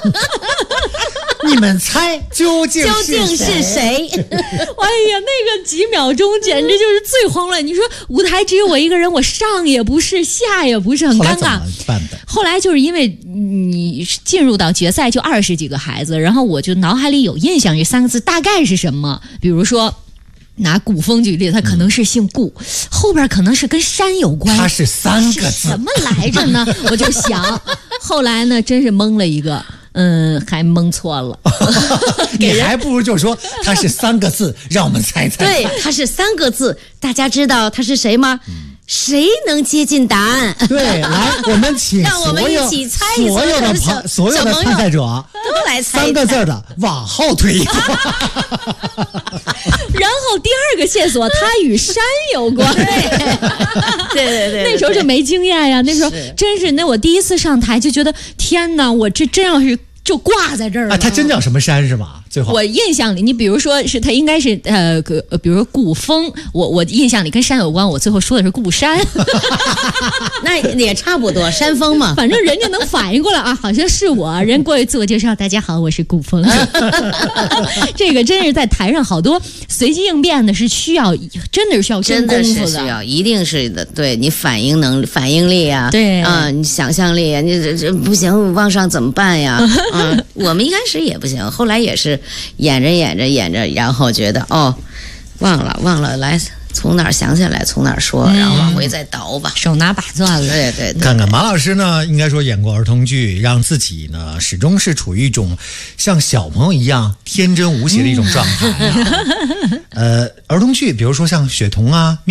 你们猜究竟是谁？ 哎呀，那个几秒钟简直就是最慌乱。你说舞台只有我一个人，我上也不是，下也不是，很尴尬。 后来怎么办的？ 后来就是因为你进入到决赛就20几个孩子，然后我就脑海里有印象这3个字大概是什么，比如说。拿顾风举例，他可能是姓顾，后边可能是跟山有关。 他是3个字， 什么来着呢？我就想，后来呢，真是蒙了一个，还蒙错了。 你还不如就说他是3个字，让我们猜猜。 对，他是3个字，大家知道他是谁吗？谁能接近答案？ 对，来，我们请让我们一起猜一猜， 所有的参赛者都来猜 3个字的往后推一推。 然后第2个线索，它与山有关。 对， 那时候就没经验呀，那时候真是那我第一次上台就觉得天哪，我这真要是就挂在这儿了。 他真叫什么山是吧？最后我印象里，你比如说是他应该是比如说顾风，我印象里跟山有关，我最后说的是顾山。 那也差不多，山峰嘛。 反正人家能反应过来啊，好像是我。人过去自我介绍，大家好，我是顾风。这个真是在台上好多随机应变的，是需要真的是需要真功夫的， 需要一定是的。对你反应力啊， 对啊，你想象力啊，你这不行，往上怎么办呀？我们一开始也不行，后来也是演着，然后觉得忘了，来从哪儿想起来从哪儿说，然后往回再倒吧， 手拿把攥了。 对。 看看马老师呢，应该说演过儿童剧，让自己呢始终是处于一种像小朋友一样天真无邪的一种状态。儿童剧，比如说像雪童啊。